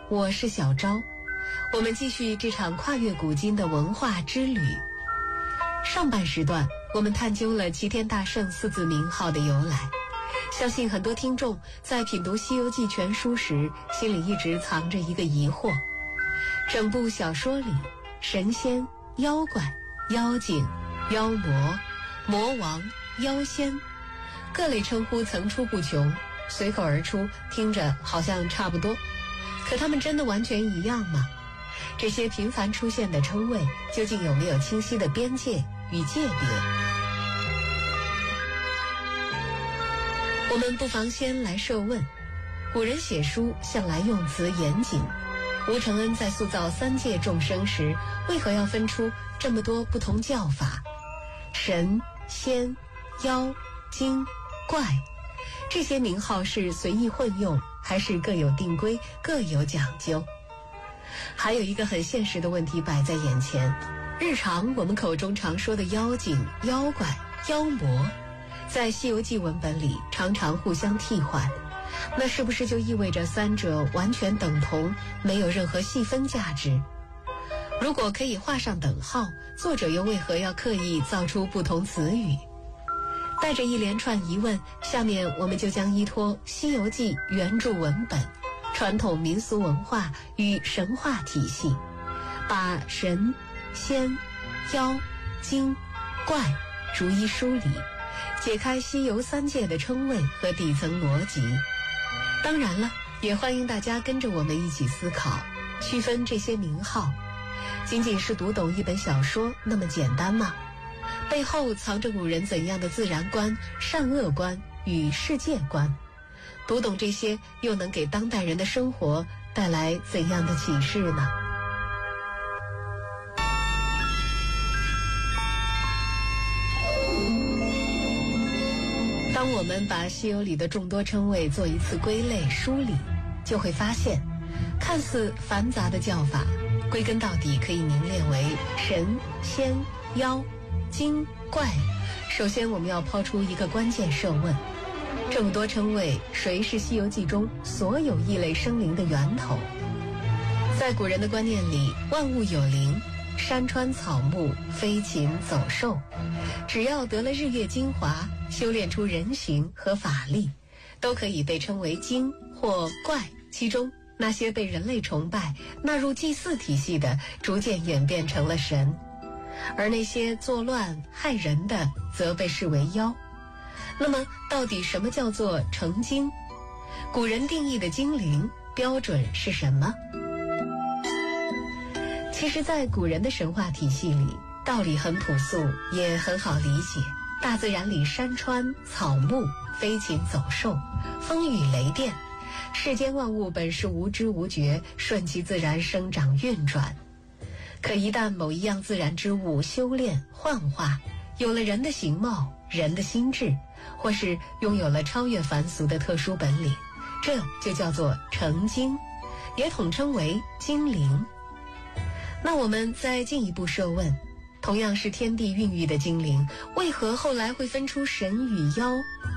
我是小昭，我们继续这场跨越古今的文化之旅。上半时段，我们探究了齐天大圣四字名号的由来。相信很多听众在品读《西游记》全书时，心里一直藏着一个疑惑：整部小说里，神仙、妖怪、妖精、妖魔、魔王、妖仙，各类称呼层出不穷，随口而出，听着好像差不多。可他们真的完全一样吗？这些频繁出现的称谓，究竟有没有清晰的边界与界别？我们不妨先来设问：古人写书向来用词严谨，吴承恩在塑造三界众生时，为何要分出这么多不同叫法？神、仙、妖、精、怪，这些名号是随意混用，还是各有定规，各有讲究？还有一个很现实的问题摆在眼前：日常我们口中常说的妖精、妖怪、妖魔，在《西游记》文本里常常互相替换，那是不是就意味着三者完全等同，没有任何细分价值？如果可以画上等号，作者又为何要刻意造出不同词语？带着一连串疑问，下面我们就将依托《西游记》原著文本、传统民俗文化与神话体系，把神、仙、妖、精、怪逐一梳理，解开西游三界的称谓和底层逻辑。当然了，也欢迎大家跟着我们一起思考，区分这些名号。仅仅是读懂一本小说那么简单吗？背后藏着古人怎样的自然观、善恶观与世界观？读懂这些，又能给当代人的生活带来怎样的启示呢？当我们把西游里的众多称谓做一次归类梳理，就会发现，看似繁杂的叫法，归根到底可以凝练为神、仙、妖、精、怪。首先我们要抛出一个关键设问：这么多称谓，谁是《西游记》中所有异类生灵的源头？在古人的观念里，万物有灵，山川草木、飞禽走兽，只要得了日月精华，修炼出人形和法力，都可以被称为精或怪。其中那些被人类崇拜、纳入祭祀体系的，逐渐演变成了神，而那些作乱害人的，则被视为妖。那么到底什么叫做成精？古人定义的精灵标准是什么？其实在古人的神话体系里，道理很朴素，也很好理解。大自然里山川草木、飞禽走兽、风雨雷电，世间万物本是无知无觉，顺其自然生长运转。可一旦某一样自然之物修炼幻化，有了人的形貌、人的心智，或是拥有了超越凡俗的特殊本领，这就叫做成精，也统称为精灵。那我们再进一步设问，同样是天地孕育的精灵，为何后来会分出神与妖？